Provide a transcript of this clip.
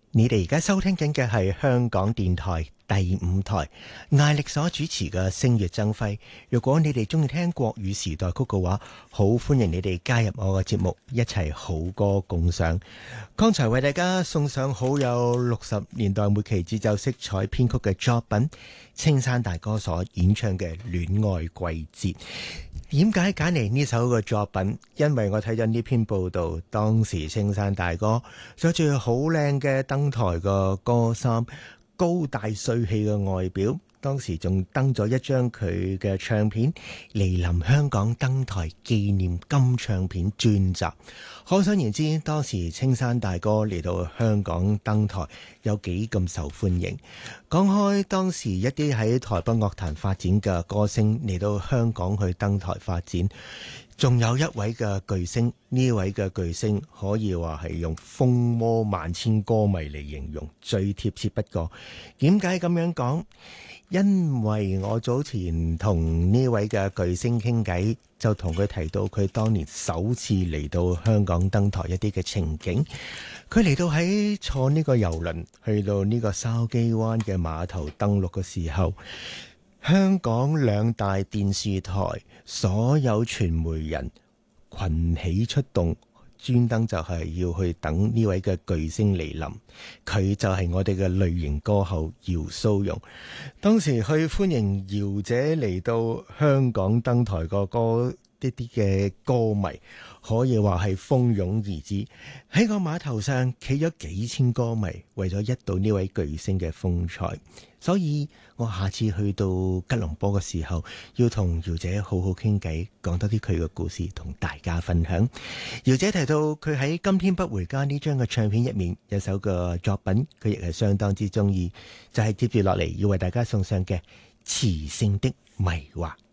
你哋而家收聽緊嘅係香港電台第5台艾力所主持嘅星月爭輝。如果你哋中意聽國語時代曲嘅話，好歡迎你哋加入我嘅節目，一齊好歌共賞。剛才為大家送上好有60年代末期節奏色彩編曲嘅作品，青山大哥所演唱嘅《戀愛季節》。點解揀嚟呢首嘅作品？因為我睇咗呢篇報道，當時青山大哥着住好靚嘅登台嘅歌衫，高大帥氣嘅外表，當時仲登咗一張佢嘅唱片嚟臨香港登台紀念金唱片專輯。可想而知，當時青山大哥嚟到香港登台有幾咁受歡迎。講開當時一啲喺台北樂壇發展嘅歌星嚟到香港去登台發展，仲有一位嘅巨星，呢位嘅巨星可以話係用風魔萬千歌迷嚟形容，最貼切不過。點解咁樣講？因為我早前同呢位嘅巨星傾偈，就同佢提到佢當年首次嚟到香港登台一啲嘅情景。佢嚟到喺坐呢個郵輪去到呢個筲箕灣嘅碼頭登陸嘅時候，香港2大電視台所有傳媒人群起出動，專登就係要去等呢位嘅巨星嚟臨。佢就係我哋嘅類型歌后姚蘇蓉。當時去歡迎姚姐嚟到香港登台個歌，啲嘅歌迷可以話係蜂擁而至，喺個碼頭上企咗幾千歌迷，為咗一睹呢位巨星嘅風采。所以我下次去到吉隆坡嘅時候，要同姚姐好好傾偈，講多啲佢嘅故事同大家分享。姚姐提到佢喺《今天不回家》呢張嘅唱片入面有首嘅作品，佢亦係相當之中意，就係接住落嚟要為大家送上嘅《磁性的迷惑》。